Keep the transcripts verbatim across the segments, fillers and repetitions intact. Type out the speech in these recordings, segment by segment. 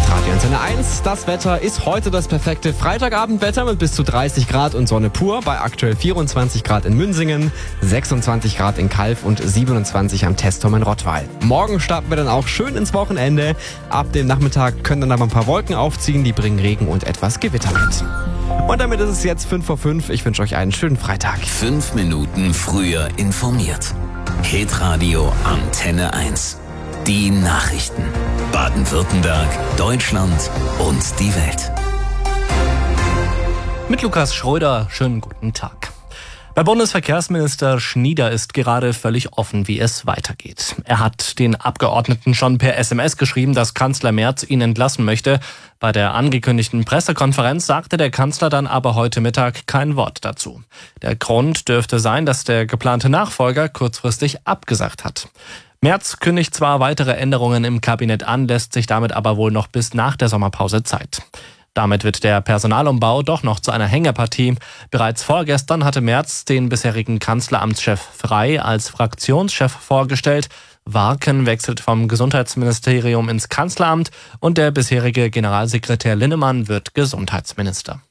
Radio Antenne eins. Das Wetter ist heute das perfekte Freitagabendwetter mit bis zu dreißig Grad und Sonne pur bei aktuell vierundzwanzig Grad in Münsingen, sechsundzwanzig Grad in Calw und siebenundzwanzig am Testturm in Rottweil. Morgen starten wir dann auch schön ins Wochenende. Ab dem Nachmittag können dann aber ein paar Wolken aufziehen, die bringen Regen und etwas Gewitter mit. Und damit ist es jetzt fünf vor fünf. Ich wünsche euch einen schönen Freitag. Fünf Minuten früher informiert. Hitradio Antenne eins. Die Nachrichten. Baden-Württemberg, Deutschland und die Welt. Mit Lukas Schröder, schönen guten Tag. Bei Bundesverkehrsminister Schnieder ist gerade völlig offen, wie es weitergeht. Er hat den Abgeordneten schon per S M S geschrieben, dass Kanzler Merz ihn entlassen möchte. Bei der angekündigten Pressekonferenz sagte der Kanzler dann aber heute Mittag kein Wort dazu. Der Grund dürfte sein, dass der geplante Nachfolger kurzfristig abgesagt hat. Merz kündigt zwar weitere Änderungen im Kabinett an, lässt sich damit aber wohl noch bis nach der Sommerpause Zeit. Damit wird der Personalumbau doch noch zu einer Hängepartie. Bereits vorgestern hatte Merz den bisherigen Kanzleramtschef Frey als Fraktionschef vorgestellt. Warken wechselt vom Gesundheitsministerium ins Kanzleramt und der bisherige Generalsekretär Linnemann wird Gesundheitsminister.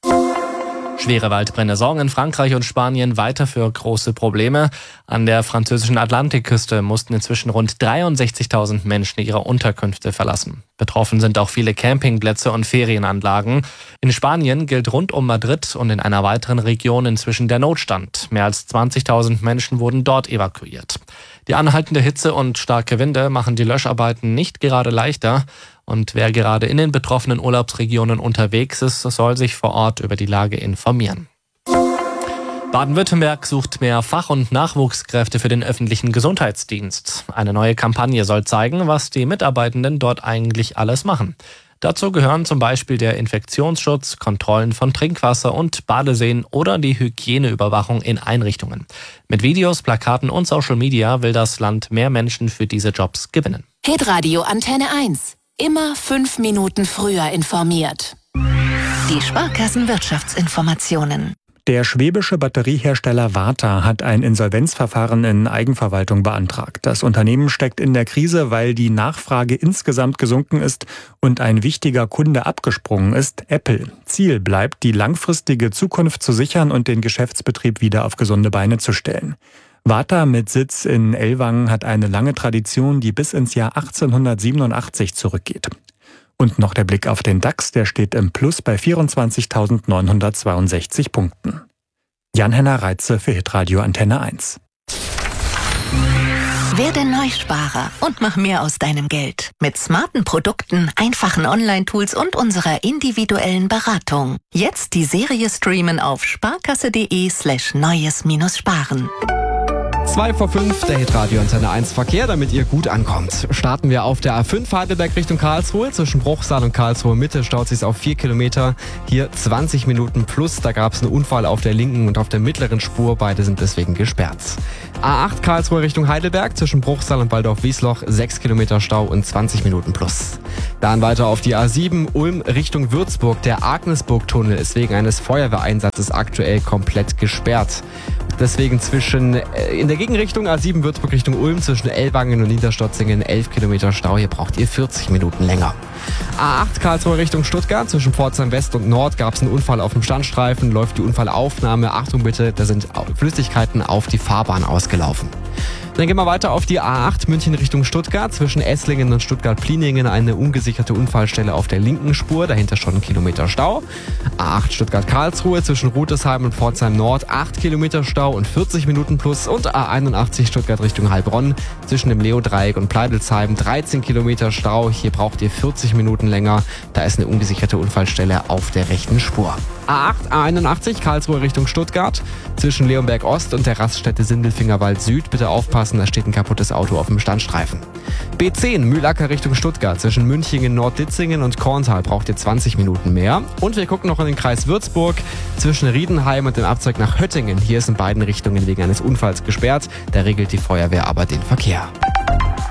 Schwere Waldbrände sorgen in Frankreich und Spanien weiter für große Probleme. An der französischen Atlantikküste mussten inzwischen rund dreiundsechzigtausend Menschen ihre Unterkünfte verlassen. Betroffen sind auch viele Campingplätze und Ferienanlagen. In Spanien gilt rund um Madrid und in einer weiteren Region inzwischen der Notstand. Mehr als zwanzigtausend Menschen wurden dort evakuiert. Die anhaltende Hitze und starke Winde machen die Löscharbeiten nicht gerade leichter. Und wer gerade in den betroffenen Urlaubsregionen unterwegs ist, soll sich vor Ort über die Lage informieren. Baden-Württemberg sucht mehr Fach- und Nachwuchskräfte für den öffentlichen Gesundheitsdienst. Eine neue Kampagne soll zeigen, was die Mitarbeitenden dort eigentlich alles machen. Dazu gehören zum Beispiel der Infektionsschutz, Kontrollen von Trinkwasser und Badeseen oder die Hygieneüberwachung in Einrichtungen. Mit Videos, Plakaten und Social Media will das Land mehr Menschen für diese Jobs gewinnen. Hitradio Antenne eins. Immer fünf Minuten früher informiert. Die Sparkassenwirtschaftsinformationen. Der schwäbische Batteriehersteller Varta hat ein Insolvenzverfahren in Eigenverwaltung beantragt. Das Unternehmen steckt in der Krise, weil die Nachfrage insgesamt gesunken ist und ein wichtiger Kunde abgesprungen ist, Apple. Ziel bleibt, die langfristige Zukunft zu sichern und den Geschäftsbetrieb wieder auf gesunde Beine zu stellen. Varta mit Sitz in Ellwangen hat eine lange Tradition, die bis ins Jahr achtzehnhundertsiebenundachtzig zurückgeht. Und noch der Blick auf den DAX, der steht im Plus bei vierundzwanzigtausendneunhundertzweiundsechzig Punkten. Jan-Henner Reitze für Hitradio Antenne eins. Werde Neusparer und mach mehr aus deinem Geld. Mit smarten Produkten, einfachen Online-Tools und unserer individuellen Beratung. Jetzt die Serie streamen auf sparkasse.de slash neues-sparen. zwei vor fünf, der Hitradio Antenne eins Verkehr, damit ihr gut ankommt. Starten wir auf der A fünf Heidelberg Richtung Karlsruhe. Zwischen Bruchsal und Karlsruhe Mitte staut sich auf vier Kilometer. Hier zwanzig Minuten plus. Da gab es einen Unfall auf der linken und auf der mittleren Spur. Beide sind deswegen gesperrt. A acht Karlsruhe Richtung Heidelberg. Zwischen Bruchsal und Waldorf-Wiesloch sechs Kilometer Stau und zwanzig Minuten plus. Dann weiter auf die A sieben Ulm Richtung Würzburg. Der Agnesburg-Tunnel ist wegen eines Feuerwehreinsatzes aktuell komplett gesperrt. Deswegen zwischen in der Gegenrichtung A sieben Würzburg Richtung Ulm zwischen Ellwangen und Niederstotzingen elf Kilometer Stau. Hier braucht ihr vierzig Minuten länger. A acht Karlsruhe Richtung Stuttgart. Zwischen Pforzheim West und Nord gab es einen Unfall auf dem Standstreifen. Läuft die Unfallaufnahme. Achtung bitte, da sind Flüssigkeiten auf die Fahrbahn ausgelaufen. Dann gehen wir weiter auf die A acht München Richtung Stuttgart. Zwischen Esslingen und Stuttgart-Pliningen eine ungesicherte Unfallstelle auf der linken Spur. Dahinter schon ein Kilometer Stau. A acht Stuttgart-Karlsruhe zwischen Rudesheim und Pforzheim Nord acht Kilometer Stau und vierzig Minuten plus. Und A einundachtzig Stuttgart Richtung Heilbronn zwischen dem Leo-Dreieck und Pleidelsheim dreizehn Kilometer Stau. Hier braucht ihr vierzig Minuten länger. Da ist eine ungesicherte Unfallstelle auf der rechten Spur. A acht, A einundachtzig Karlsruhe Richtung Stuttgart zwischen Leonberg Ost und der Raststätte Sindelfingerwald Süd. Bitte aufpassen, da steht ein kaputtes Auto auf dem Standstreifen. B zehn Mühlacker Richtung Stuttgart zwischen Münchingen, Nordditzingen und Korntal braucht ihr zwanzig Minuten mehr. Und wir gucken noch in den Kreis Würzburg zwischen Riedenheim und dem Abzweig nach Höttingen. Hier ist in beiden Richtungen wegen eines Unfalls gesperrt. Da regelt die Feuerwehr aber den Verkehr.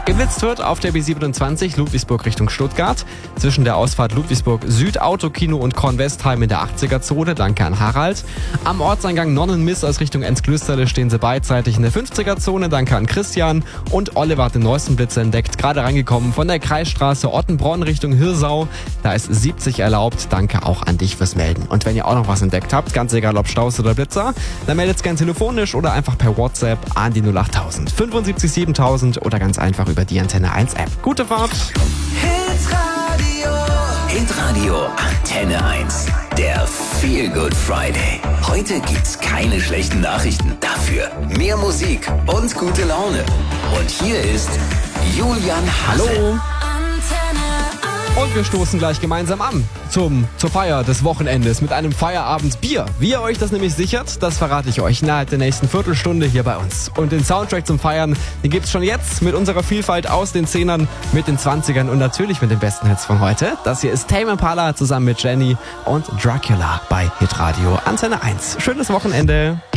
Geblitzt wird auf der B siebenundzwanzig Ludwigsburg Richtung Stuttgart. Zwischen der Ausfahrt Ludwigsburg Süd, Autokino und Kornwestheim in der achtziger-Zone. Danke an Harald. Am Ortseingang Nonnenmiss aus Richtung Enzklösterle stehen sie beidseitig in der fünfziger-Zone. Danke an Christian. Und Oliver hat den neuesten Blitzer entdeckt. Gerade reingekommen von der Kreisstraße Ottenbronn Richtung Hirsau. Da ist siebzig erlaubt. Danke auch an dich fürs Melden. Und wenn ihr auch noch was entdeckt habt, ganz egal ob Staus oder Blitzer, dann meldet es gerne telefonisch oder einfach per WhatsApp an die null acht tausend fünfundsiebzig siebentausend oder ganz einfach über die Antenne eins App. Gute Fahrt! Hitradio. Hitradio Antenne eins. Der Feel Good Friday. Heute gibt's keine schlechten Nachrichten. Dafür mehr Musik und gute Laune. Und hier ist Julian Hasse. Hallo! Und wir stoßen gleich gemeinsam an zum, zur Feier des Wochenendes mit einem Feierabendbier. Wie ihr euch das nämlich sichert, das verrate ich euch innerhalb der nächsten Viertelstunde hier bei uns. Und den Soundtrack zum Feiern, den gibt's schon jetzt mit unserer Vielfalt aus den Zehnern, mit den Zwanzigern und natürlich mit den besten Hits von heute. Das hier ist Tame Impala zusammen mit Jenny und Dracula bei Hitradio Antenne eins. Schönes Wochenende.